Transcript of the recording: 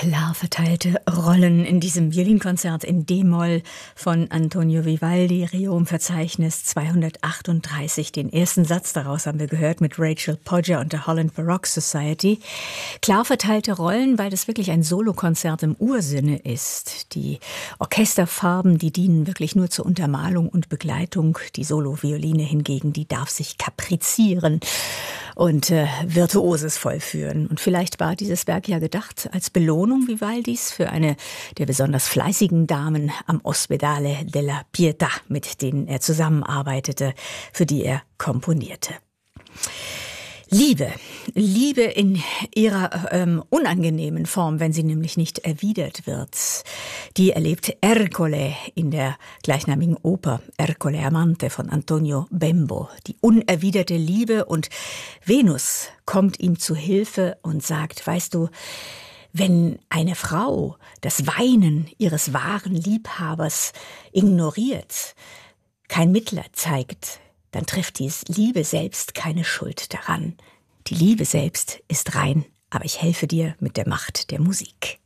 Klar verteilte Rollen in diesem Violinkonzert in D-Moll von Antonio Vivaldi, Riom-Verzeichnis 238. Den ersten Satz daraus haben wir gehört mit Rachel Podger und der Holland Baroque Society. Klar verteilte Rollen, weil das wirklich ein Solokonzert im Ursinne ist. Die Orchesterfarben, die dienen wirklich nur zur Untermalung und Begleitung. Die Solo-Violine hingegen, die darf sich kaprizieren und Virtuoses vollführen. Und vielleicht war dieses Werk ja gedacht als Belohnung Vivaldis für eine der besonders fleißigen Damen am Ospedale della Pietà, mit denen er zusammenarbeitete, für die er komponierte. Liebe in ihrer unangenehmen Form, wenn sie nämlich nicht erwidert wird, die erlebt Ercole in der gleichnamigen Oper Ercole Amante von Antonio Bembo. Die unerwiderte Liebe, und Venus kommt ihm zu Hilfe und sagt, weißt du, wenn eine Frau das Weinen ihres wahren Liebhabers ignoriert, kein Mitleid zeigt, dann trifft die Liebe selbst keine Schuld daran. Die Liebe selbst ist rein, aber ich helfe dir mit der Macht der Musik.